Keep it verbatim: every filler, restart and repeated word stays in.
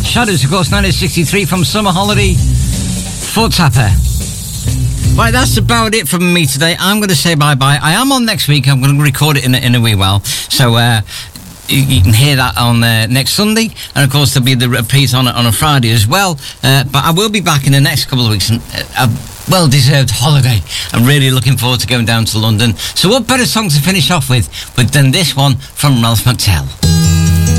Shadows, of course, nineteen sixty-three from Summer Holiday. Foot Tapper. Right, that's about it from me today. I'm going to say bye-bye. I am on next week. I'm going to record it in a, in a wee while. So, uh, you, you can hear that on uh, next Sunday. And, of course, there'll be the repeat on, on a Friday as well. Uh, but I will be back in the next couple of weeks. And, uh, a well-deserved holiday. I'm really looking forward to going down to London. So what better song to finish off with, with than this one from Ralph McTell?